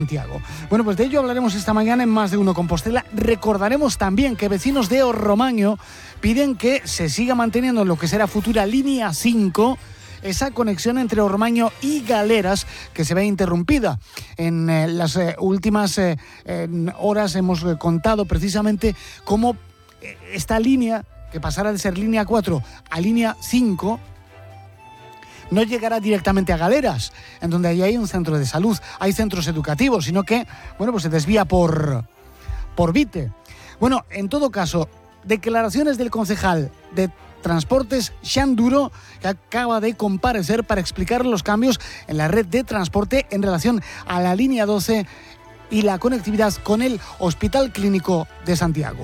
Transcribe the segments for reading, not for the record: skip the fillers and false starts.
Santiago. Bueno, pues de ello hablaremos esta mañana en Más de Uno Compostela. Recordaremos también que vecinos de Orromaño piden que se siga manteniendo lo que será futura línea 5, esa conexión entre Orromaño y Galeras, que se ve interrumpida. En las últimas horas hemos contado precisamente cómo esta línea, que pasará de ser línea 4 a línea 5, no llegará directamente a Galeras, en donde ahí hay un centro de salud, hay centros educativos, sino que, bueno, pues se desvía por Vite. Bueno, en todo caso, declaraciones del concejal de Transportes, Xan Duro, que acaba de comparecer para explicar los cambios en la red de transporte en relación a la línea 12 y la conectividad con el Hospital Clínico de Santiago.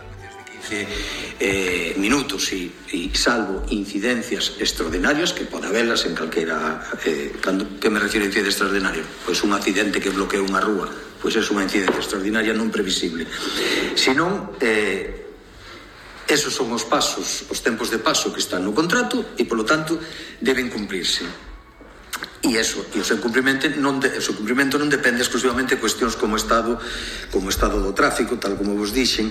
15 minutos e salvo incidencias extraordinarias que pode habelas en calquera que me refiero a incidencia extraordinaria, pois un accidente que bloquea unha rúa, pois é unha incidencia extraordinaria non previsible, senón esos son os pasos, os tempos de paso que están no contrato e polo tanto deben cumprirse. E o seu cumprimento non depende exclusivamente de cuestións como estado do tráfico, tal como vos dixen,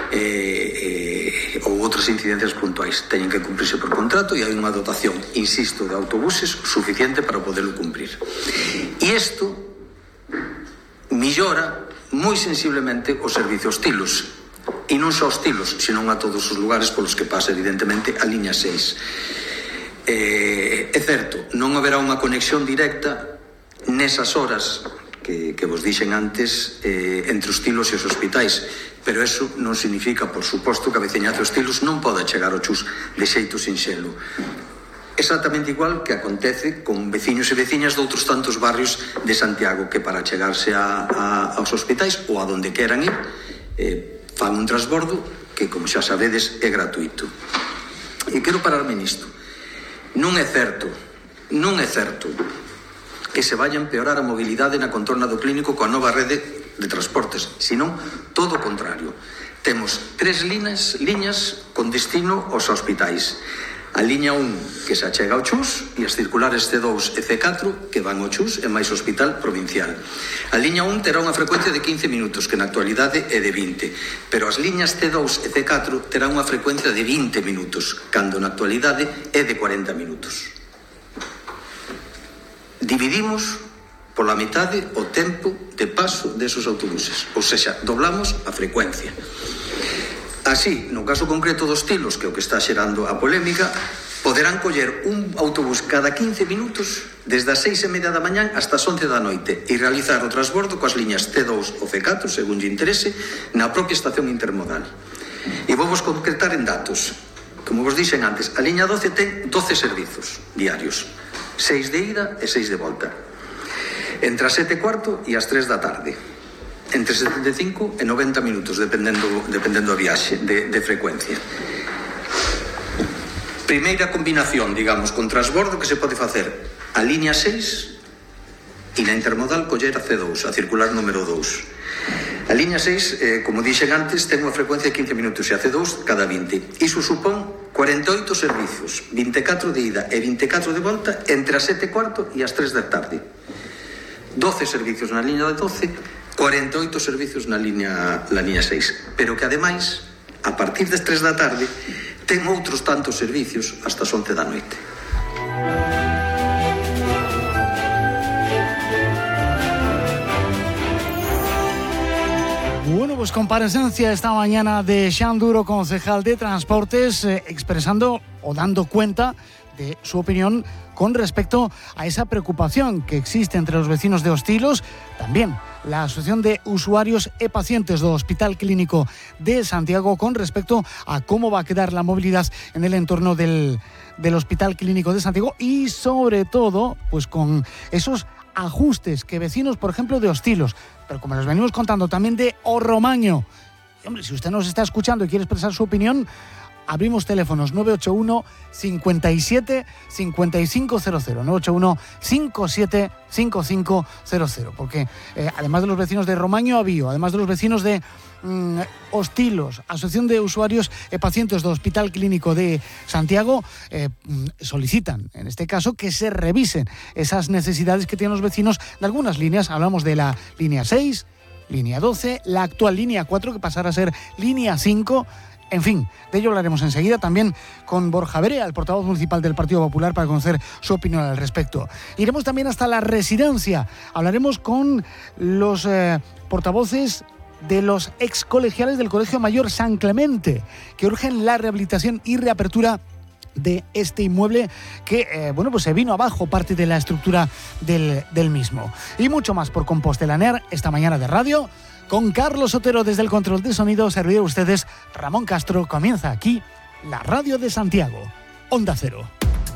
ou outras incidencias puntuais. Teñen que cumprirse por contrato e hai unha dotación, insisto, de autobuses suficiente para poderlo cumprir. E isto millora moi sensiblemente os servizos tilos. E non só os tilos, senón a todos os lugares polos que pasa, evidentemente, a liña 6. É certo, non haberá unha conexión directa nesas horas que vos dixen antes entre os tilos e os hospitais, pero eso non significa, por suposto, que a veciñazo dos tilos non poda chegar ao Chus de xeito sinxelo. Exactamente igual que acontece con veciños e veciñas de outros tantos barrios de Santiago que para chegarse aos hospitais ou a donde queran ir fan un transbordo que, como xa sabedes, é gratuito. E quero pararme nisto. Non é certo que se vaya a empeorar a mobilidade na contorna do clínico coa nova rede de transportes, senón todo o contrario. Temos 3 liñas con destino aos hospitais. A liña 1 que se achega ao Chus e as circulares C2 e C4 que van ao Chus e máis hospital provincial. A liña 1 terá unha frecuencia de 15 minutos, que na actualidade é de 20, pero as liñas C2 e C4 terán unha frecuencia de 20 minutos, cando na actualidade é de 40 minutos. Dividimos pola mitade o tempo de paso desos autobuses, ou seja, doblamos a frecuencia. Así, no caso concreto dos tilos, que é o que está xerando a polémica, poderán coller un autobús cada 15 minutos desde as 6:30 da mañán hasta as 11 da noite e realizar o transbordo coas liñas C2 ou C4, según lle interese, na propia estación intermodal. E vou-vos concretar en datos. Como vos dixen antes, a liña 12 ten 12 servizos diarios, 6 de ida e 6 de volta, entre as 7:15 e as 3 da tarde. Entre 75 e 90 minutos, dependendo a viaxe de frecuencia. Primeira combinación, digamos, con transbordo que se pode facer a liña 6 e na intermodal coller a C2, a circular número 2. A liña 6, como dixen antes, ten unha frecuencia de 15 minutos e a C2 cada 20. Iso supón 48 servizos, 24 de ida e 24 de volta, entre as 7:15 e as 3 da tarde. 12 servicios na liña de 12, 48 servicios na liña 6, pero que ademais, a partir das 3 da tarde, ten outros tantos servicios hasta as 11 da noite. Bueno, pues comparecencia esta mañana de Xan Duro, concejal de Transportes, expresando o dando cuenta de su opinión con respecto a esa preocupación que existe entre los vecinos de Hostilos, también la Asociación de Usuarios e Pacientes do Hospital Clínico de Santiago con respecto a cómo va a quedar la movilidad en el entorno del Hospital Clínico de Santiago y sobre todo pues con esos ajustes que vecinos, por ejemplo, de Hostilos, pero como les venimos contando también de Orromaño. Y, hombre, si usted nos está escuchando y quiere expresar su opinión, abrimos teléfonos 981 57 5500, 981 57 5500, porque además de los vecinos de Romaño Avío, además de los vecinos de Hostilos, Asociación de Usuarios e Pacientes do Hospital Clínico de Santiago, solicitan, en este caso, que se revisen esas necesidades que tienen los vecinos de algunas líneas. Hablamos de la línea 6, línea 12, la actual línea 4, que pasará a ser línea 5. En fin, de ello hablaremos enseguida, también con Borja Berea, el portavoz municipal del Partido Popular, para conocer su opinión al respecto. Iremos también hasta la residencia. Hablaremos con los portavoces de los excolegiales del Colegio Mayor San Clemente, que urgen la rehabilitación y reapertura de este inmueble que, pues se vino abajo parte de la estructura del mismo. Y mucho más por Compostelanear esta mañana de radio. Con Carlos Otero desde el control de sonido, servidor de ustedes, Ramón Castro. Comienza aquí la radio de Santiago, Onda Cero.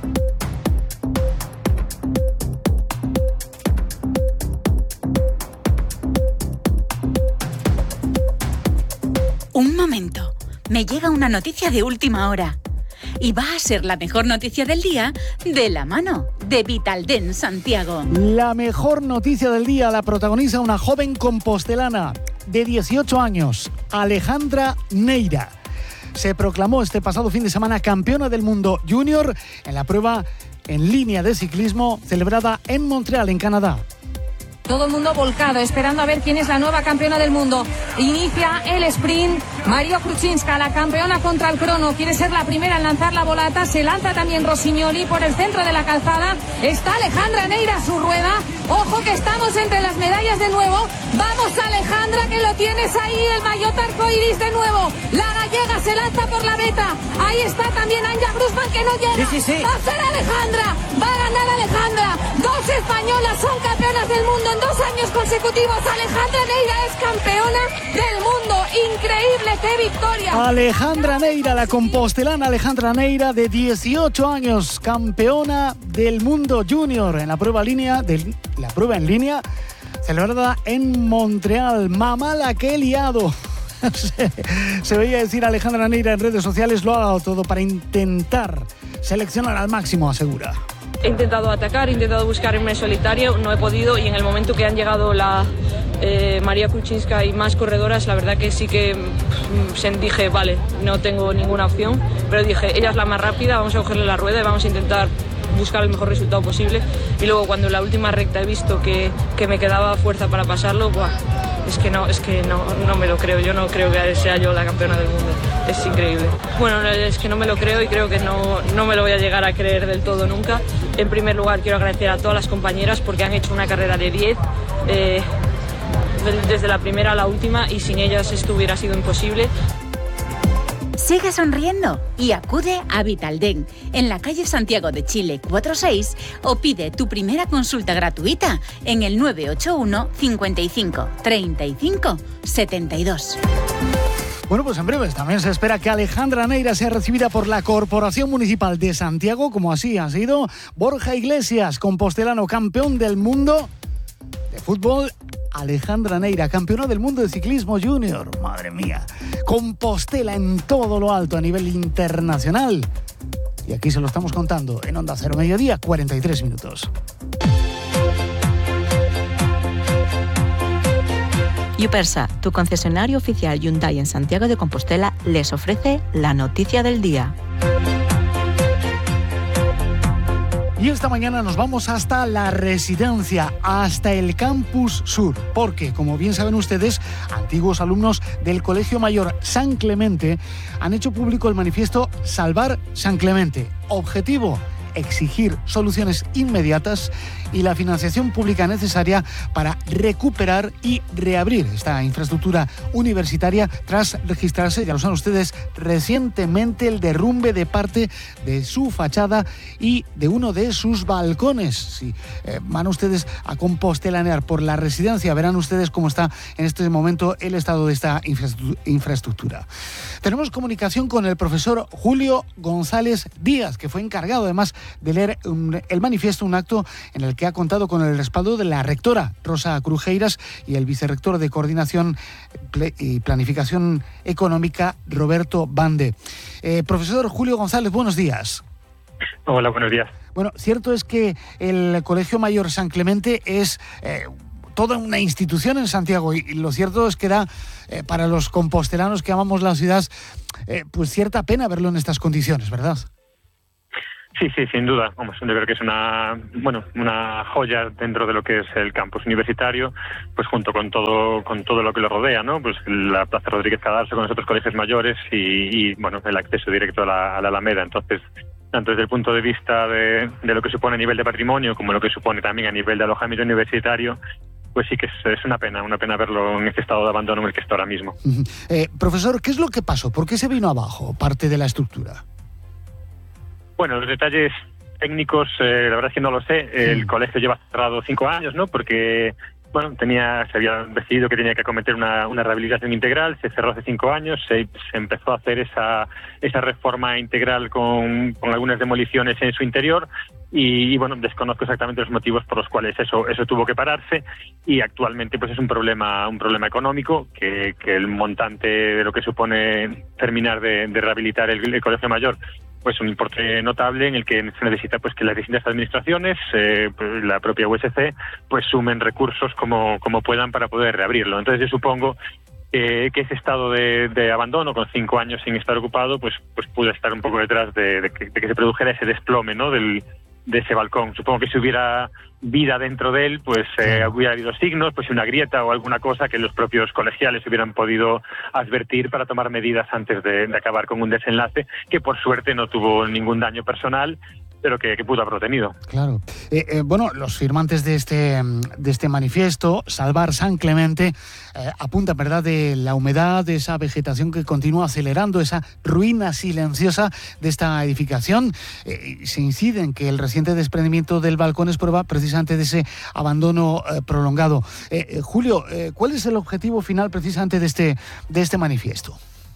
Un momento, me llega una noticia de última hora. Y va a ser la mejor noticia del día de la mano de Vitaldent Santiago. La mejor noticia del día la protagoniza una joven compostelana de 18 años, Alejandra Neira. Se proclamó este pasado fin de semana campeona del mundo junior en la prueba en línea de ciclismo celebrada en Montreal, en Canadá. Todo el mundo volcado, esperando a ver quién es la nueva campeona del mundo. Inicia el sprint. María Kruczynska, la campeona contra el crono. Quiere ser la primera en lanzar la volata. Se lanza también Rossignoli por el centro de la calzada. Está Alejandra Neira a su rueda. Ojo que estamos entre las medallas de nuevo. Vamos, Alejandra, que lo tienes ahí. El maillot arcoiris de nuevo. La gallega se lanza por la meta. Ahí está también Anja Grossman, que no llega. Sí. Va a ser Alejandra. Va a ganar Alejandra. Dos españolas son campeonas del mundo. 2 años consecutivos, Alejandra Neira es campeona del mundo. Increíble, qué victoria. Alejandra Neira, la compostelana Alejandra Neira, de 18 años, campeona del mundo junior en la prueba en línea celebrada en Montreal. Mamá, la que he liado. Se veía decir Alejandra Neira en redes sociales, lo ha dado todo para intentar seleccionar al máximo, asegura. He intentado atacar, he intentado buscar en solitario, no he podido, y en el momento que han llegado la María Kruczynska y más corredoras, la verdad que sí que dije, vale, no tengo ninguna opción, pero dije, ella es la más rápida, vamos a cogerle la rueda y vamos a intentar buscar el mejor resultado posible. Y luego cuando en la última recta he visto que me quedaba fuerza para pasarlo, es que no me lo creo. Yo no creo que sea yo la campeona del mundo. Es increíble. Bueno, es que no me lo creo y creo que no me lo voy a llegar a creer del todo nunca. En primer lugar, quiero agradecer a todas las compañeras porque han hecho una carrera de 10, desde la primera a la última, y sin ellas esto hubiera sido imposible. Sigue sonriendo y acude a Vitaldent en la calle Santiago de Chile 46 o pide tu primera consulta gratuita en el 981 55 35 72. Bueno, pues en breves también se espera que Alejandra Neira sea recibida por la Corporación Municipal de Santiago, como así ha sido Borja Iglesias, compostelano campeón del mundo de fútbol. Alejandra Neira, campeona del mundo de ciclismo junior. Madre mía, Compostela en todo lo alto a nivel internacional. Y aquí se lo estamos contando en Onda Cero, mediodía, 43 minutos. Yupersa, tu concesionario oficial Hyundai en Santiago de Compostela, les ofrece la noticia del día. Y esta mañana nos vamos hasta la residencia, hasta el Campus Sur, porque, como bien saben ustedes, antiguos alumnos del Colegio Mayor San Clemente han hecho público el manifiesto Salvar San Clemente. Objetivo: exigir soluciones inmediatas y la financiación pública necesaria para recuperar y reabrir esta infraestructura universitaria tras registrarse, ya lo saben ustedes, recientemente el derrumbe de parte de su fachada y de uno de sus balcones. Si van ustedes a compostelanear por la residencia, verán ustedes cómo está en este momento el estado de esta infraestructura. Tenemos comunicación con el profesor Julio González Díaz, que fue encargado además de leer el manifiesto, un acto en el que ha contado con el respaldo de la rectora Rosa Crujeiras y el vicerrector de Coordinación y Planificación Económica Roberto Bande. Profesor Julio González, buenos días. Hola, buenos días. Bueno, cierto es que el Colegio Mayor San Clemente es toda una institución en Santiago y lo cierto es que da para los compostelanos que amamos la ciudad pues cierta pena verlo en estas condiciones, ¿verdad? Sí, sin duda. Vamos, yo creo que es una joya dentro de lo que es el campus universitario, pues junto con todo lo que lo rodea, ¿no? Pues la Plaza Rodríguez Cadarso con los otros colegios mayores y bueno, el acceso directo a la Alameda. Entonces, tanto desde el punto de vista de lo que supone a nivel de patrimonio como lo que supone también a nivel de alojamiento universitario, pues sí que es una pena verlo en este estado de abandono en el que está ahora mismo. Profesor, ¿qué es lo que pasó? ¿Por qué se vino abajo parte de la estructura? Bueno, los detalles técnicos, la verdad es que no lo sé. El colegio lleva cerrado 5 años, ¿no? Porque, bueno, se había decidido que tenía que acometer una rehabilitación integral, se cerró hace 5 años, se empezó a hacer esa reforma integral con algunas demoliciones en su interior y bueno, desconozco exactamente los motivos por los cuales eso tuvo que pararse y actualmente pues es un problema económico que el montante de lo que supone terminar de rehabilitar el Colegio Mayor pues un importe notable en el que se necesita pues que las distintas administraciones, la propia USC, pues sumen recursos como puedan para poder reabrirlo. Entonces yo supongo que ese estado de abandono con 5 años sin estar ocupado pues pudo estar un poco detrás de que se produjera ese desplome, ¿no? de ese balcón. Supongo que si hubiera vida dentro de él, pues hubiera habido signos, pues una grieta o alguna cosa que los propios colegiales hubieran podido advertir para tomar medidas antes de acabar con un desenlace que por suerte no tuvo ningún daño personal, pero que pudo haberlo tenido. Claro. Bueno, los firmantes de este manifiesto, Salvar San Clemente, apuntan, ¿verdad?, de la humedad, de esa vegetación que continúa acelerando esa ruina silenciosa de esta edificación. Se incide en que el reciente desprendimiento del balcón es prueba precisamente de ese abandono prolongado. Julio, ¿cuál es el objetivo final precisamente de este manifiesto?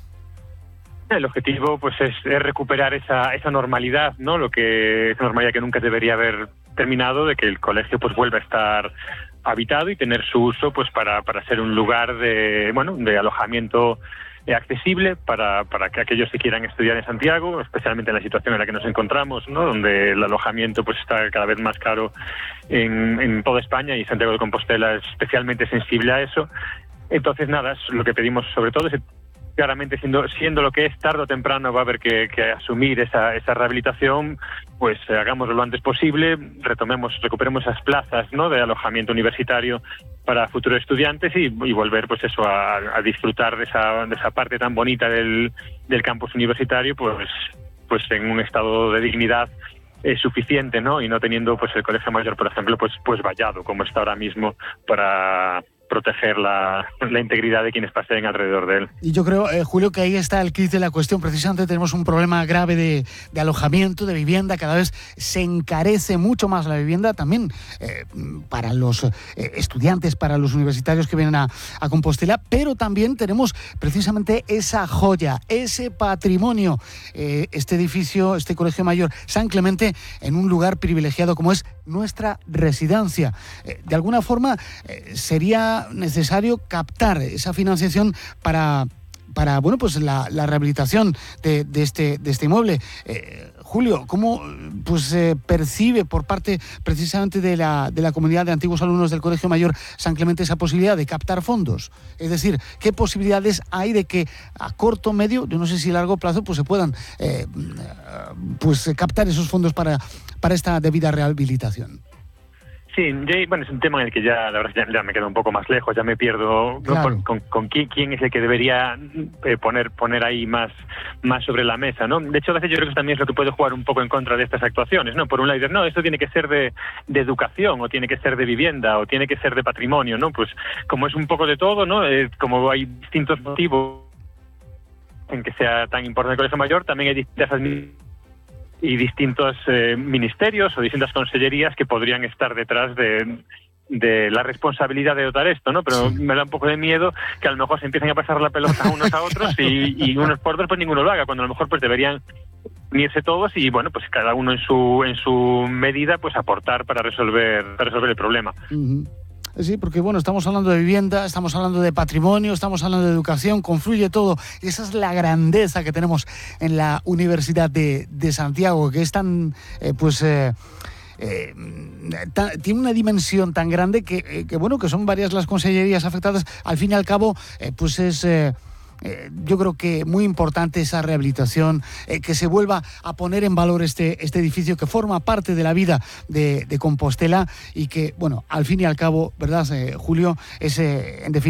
El objetivo pues es recuperar esa normalidad, ¿no? Esa normalidad que nunca debería haber terminado, de que el colegio pues vuelva a estar habitado y tener su uso pues para ser un lugar de alojamiento accesible para que aquellos que quieran estudiar en Santiago, especialmente en la situación en la que nos encontramos, ¿no? Donde el alojamiento pues está cada vez más caro en toda España y Santiago de Compostela es especialmente sensible a eso. Entonces nada, lo que pedimos sobre todo es claramente siendo lo que es, tarde o temprano va a haber que asumir esa rehabilitación, pues hagámoslo lo antes posible, recuperemos esas plazas, ¿no?, de alojamiento universitario para futuros estudiantes y volver pues eso a disfrutar de esa parte tan bonita del campus universitario pues en un estado de dignidad suficiente, ¿no?, y no teniendo pues el Colegio Mayor, por ejemplo, pues vallado como está ahora mismo para proteger la integridad de quienes pasen alrededor de él. Y yo creo, Julio, que ahí está el kit de la cuestión. Precisamente tenemos un problema grave de alojamiento, de vivienda. Cada vez se encarece mucho más la vivienda, también para los estudiantes, para los universitarios que vienen a Compostela, pero también tenemos precisamente esa joya, ese patrimonio, este edificio, este Colegio Mayor San Clemente, en un lugar privilegiado como es nuestra residencia. De alguna forma sería necesario captar esa financiación para bueno, pues la rehabilitación de este inmueble. Julio, ¿cómo pues percibe por parte precisamente de la comunidad de antiguos alumnos del Colegio Mayor San Clemente esa posibilidad de captar fondos? Es decir, ¿qué posibilidades hay de que a corto, medio, yo no sé si a largo plazo, pues se puedan pues captar esos fondos para esta debida rehabilitación? Sí, bueno, es un tema en el que ya, la verdad, ya me quedo un poco más lejos, ya me pierdo, claro, con quién es el que debería poner ahí más sobre la mesa, ¿no? De hecho, a veces yo creo que también es lo que puede jugar un poco en contra de estas actuaciones, ¿no? Por un lado, no, esto tiene que ser de educación, o tiene que ser de vivienda, o tiene que ser de patrimonio, ¿no? Pues como es un poco de todo, ¿no? Como hay distintos motivos en que sea tan importante el Colegio Mayor, también hay distintas y distintos ministerios o distintas consellerías que podrían estar detrás de de la responsabilidad de dotar esto, ¿no? Pero me da un poco de miedo que a lo mejor se empiecen a pasar la pelota unos a otros y unos por otros pues ninguno lo haga, cuando a lo mejor pues deberían unirse todos y bueno, pues cada uno en su medida pues aportar para resolver el problema. Sí, porque bueno, estamos hablando de vivienda, estamos hablando de patrimonio, estamos hablando de educación, confluye todo. Y esa es la grandeza que tenemos en la Universidad de Santiago, que es tan, tiene una dimensión tan grande que bueno, que son varias las consellerías afectadas. Al fin y al cabo, pues es... yo creo que muy importante esa rehabilitación, que se vuelva a poner en valor este edificio que forma parte de la vida de Compostela y que, bueno, al fin y al cabo, ¿verdad, Julio? Es, en definitiva,